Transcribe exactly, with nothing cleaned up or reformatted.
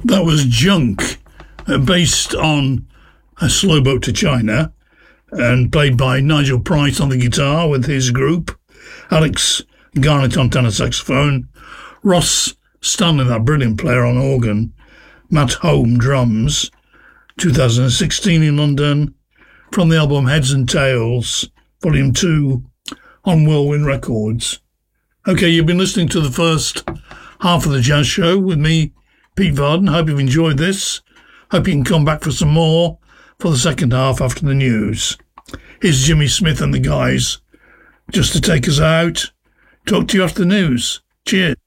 That was Junk, uh, based on A Slow Boat to China, and played by Nigel Price on the guitar with his group, Alex Garnett on tenor saxophone, Ross Stanley, that brilliant player, on organ, Matt Home drums. two thousand sixteen in London, from the album Heads and Tails, Volume two, on Whirlwind Records. Okay, you've been listening to the first half of the Jazz Show with me, Pete Varden. Hope you've enjoyed this. Hope you can come back for some more for the second half after the news. Here's Jimmy Smith and the guys just to take us out. Talk to you after the news. Cheers.